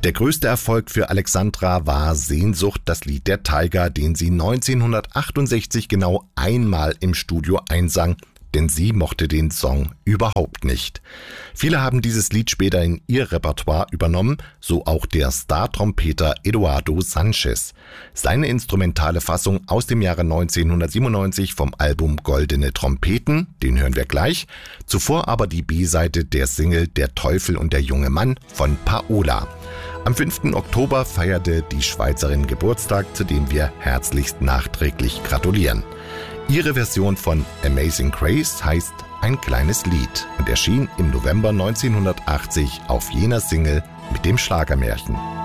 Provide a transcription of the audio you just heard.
Der größte Erfolg für Alexandra war Sehnsucht, das Lied der Tiger, den sie 1968 genau einmal im Studio einsang, denn sie mochte den Song überhaupt nicht. Viele haben dieses Lied später in ihr Repertoire übernommen, so auch der Star-Trompeter Eduardo Sanchez. Seine instrumentale Fassung aus dem Jahre 1997 vom Album Goldene Trompeten, den hören wir gleich, zuvor aber die B-Seite der Single Der Teufel und der junge Mann von Paola. Am 5. Oktober feierte die Schweizerin Geburtstag, zu dem wir herzlichst nachträglich gratulieren. Ihre Version von Amazing Grace heißt Ein kleines Lied und erschien im November 1980 auf jener Single mit dem Schlagermärchen.